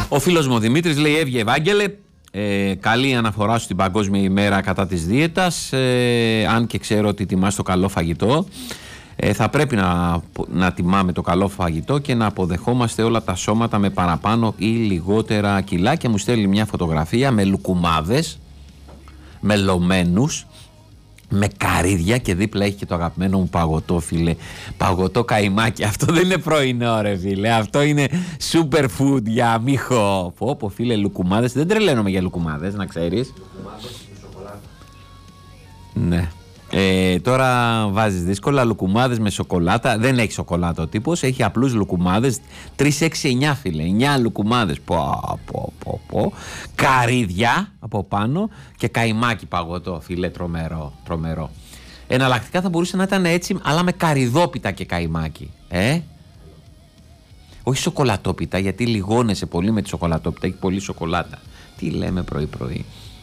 Ο φίλος μου ο Δημήτρης λέει: Εύγε Ευάγγελε, καλή αναφορά στην Παγκόσμια ημέρα κατά της δίαιτας. Αν και ξέρω ότι τιμάς το καλό φαγητό, θα πρέπει να τιμάμε το καλό φαγητό και να αποδεχόμαστε όλα τα σώματα με παραπάνω ή λιγότερα κιλά. Και μου στέλνει μια φωτογραφία με λουκουμάδες, με λωμένους, με καρύδια και δίπλα έχει και το αγαπημένο μου παγωτό, φίλε. Παγωτό καϊμάκι. Αυτό δεν είναι πρωινό, ρε φίλε. Αυτό είναι super food για αμίχο. Πω, φίλε, λουκουμάδες. Δεν τρελαίνομαι για λουκουμάδες, να ξέρεις. Λουκουμάδες με σοκολάτα. Ναι. Τώρα βάζεις δύσκολα. Λουκουμάδες με σοκολάτα. Δεν έχει σοκολάτα ο τύπος. Έχει απλούς λουκουμάδες. 3, 6, 9, φίλε. 9 λουκουμάδες. Πω. Καρύδια από πάνω και καϊμάκι παγωτό, φίλε. Τρομερό. Εναλλακτικά θα μπορούσε να ήταν έτσι, αλλά με καρυδόπιτα και καϊμάκι. Όχι σοκολατόπιτα, γιατί λιγώνεσαι πολύ με τη σοκολατόπιτα. Έχει πολύ σοκολάτα. Τι λέμε πρωί-πρωί.